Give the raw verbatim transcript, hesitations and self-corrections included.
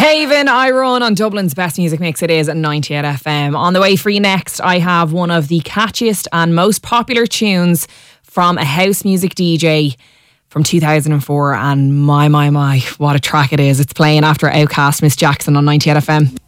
Haven, I Run on Dublin's best music mix. It is at ninety-eight F M. On the way for you next, I have one of the catchiest and most popular tunes from a house music D J from two thousand four, and my, my, my, what a track it is. It's playing after Outkast, Miss Jackson on ninety-eight F M.